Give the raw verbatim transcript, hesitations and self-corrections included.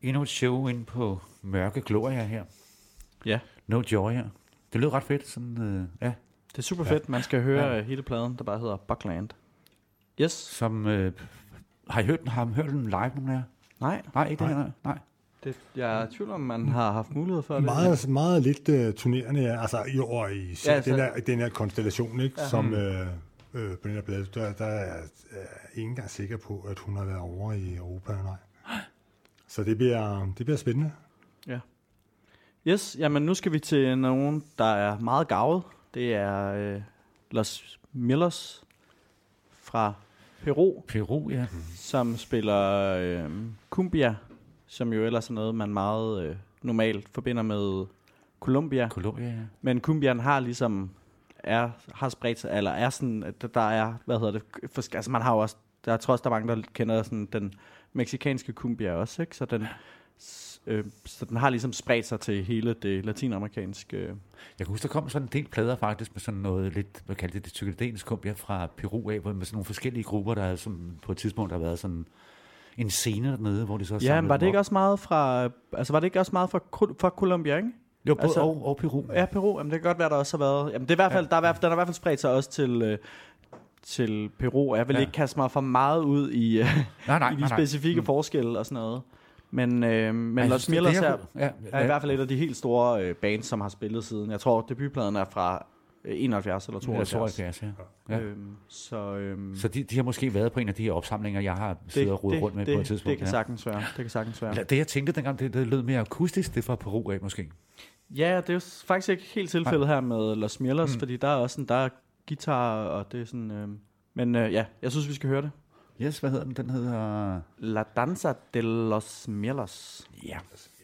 endnu et show ind på Mørke Gloria her. Ja. No Joy her. Det lød ret fedt. Sådan, øh, ja. Det er super fedt. Man skal høre Ja. hele pladen, der bare hedder Buckland. Yes. Som, øh, har I hørt den, har I hørt den live nogen af jer? Nej. Nej, ikke det Nej. her, nej. Det, jeg er i tvivl om, man har haft mulighed for det. Meget, meget lidt uh, turnerende, ja. Altså i år i Ja, ja, så- den, her, den her konstellation, ikke? Ja. Som øh, øh, på den her plade, der, der er jeg ikke engang sikker på, at hun har været over i Europa, nej. Så det bliver, det bliver spændende. Ja. Yes, jamen nu skal vi til nogen, der er meget gavet. Det er øh, Los Millers fra Peru, Peru, ja. som spiller øh, cumbia, som jo ellers er noget, man meget øh, normalt forbinder med Colombia. Colombia, ja. Men cumbian har ligesom er har spredt sig, eller er sådan, at der er, hvad hedder det, for, altså man har jo også, der er trods der er mange, der kender sådan den mexikanske cumbia også, ikke? Så den, s- øh, så den har ligesom spredt sig til hele det latinamerikanske. Øh. Jeg kan huske, der kom sådan en del plader faktisk med sådan noget lidt, hvad kalder det, det psykedelisk kumbia fra Peru af, hvor med sådan nogle forskellige grupper, der som på et tidspunkt har været sådan en scene dernede, hvor de så Ja, men var det dem ikke op. også meget fra, altså var det ikke også meget fra, Col- fra Colombia, ikke? Jo, både altså- og, og Peru. Ja, Peru. Jamen, det kan godt være, der også har været. Jamen, det er i hvert fald, Ja. der er, i hvert fald- den har i hvert fald spredt sig også til, øh, til Peru. Jeg vil Ja. ikke kaste mig for meget ud i, øh, Nej, nej, i de nej, nej. specifikke Mm. forskelle og sådan noget. Men, øh, men Jeg Los synes, det- Millers det er, her- ja, er i ja. hvert fald et af de helt store øh, bands, som har spillet siden. Jeg tror, debutpladen er fra øh, enoghalvfjerds eller Ja, tooghalvfjerds. tooghalvfjerds, ja. Ja. Øhm, så øhm, Så de, de har måske været på en af de her opsamlinger, jeg har siddet og rodet rundt med det, på et tidspunkt. det kan ja. sagtens være. Det kan sagtens være. Eller det, jeg tænkte dengang, det, det lød mere akustisk, det er fra Peru af måske. Ja, det er jo faktisk ikke helt tilfældet her med Los Millers, mm. fordi der er også sådan, der er guitar, og det er sådan... Øh, men øh, ja, jeg synes, vi skal høre det. Yes, hvad hedder den? Den hedder... La Danza de los Millers. Ja.